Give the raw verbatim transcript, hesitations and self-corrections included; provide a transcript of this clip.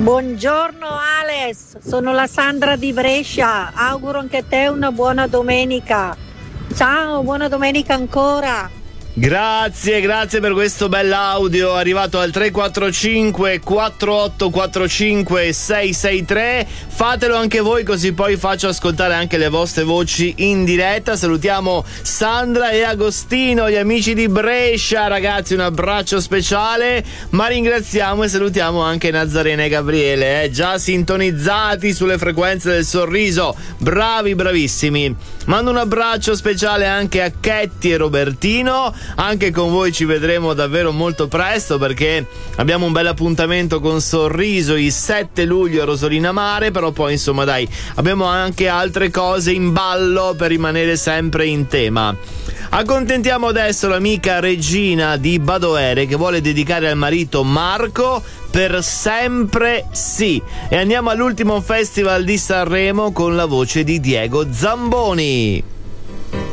Buongiorno Alex, sono la Sandra di Brescia, auguro anche a te una buona domenica. Ciao, buona domenica ancora. Grazie, grazie per questo bell'audio arrivato al tre quattro cinque quattro otto quattro cinque sei sei tre. Fatelo anche voi, così poi faccio ascoltare anche le vostre voci in diretta. Salutiamo Sandra e Agostino, gli amici di Brescia. Ragazzi, un abbraccio speciale, ma ringraziamo e salutiamo anche Nazarena e Gabriele, eh, già sintonizzati sulle frequenze del sorriso. Bravi, bravissimi. Mando un abbraccio speciale anche a Chetti e Robertino. Anche con voi ci vedremo davvero molto presto, perché abbiamo un bel appuntamento con Sorriso il sette luglio a Rosolina Mare, però poi insomma dai, abbiamo anche altre cose in ballo per rimanere sempre in tema. Accontentiamo adesso l'amica Regina di Badoere, che vuole dedicare al marito Marco Per sempre sì, e andiamo all'ultimo festival di Sanremo con la voce di Diego Zamboni.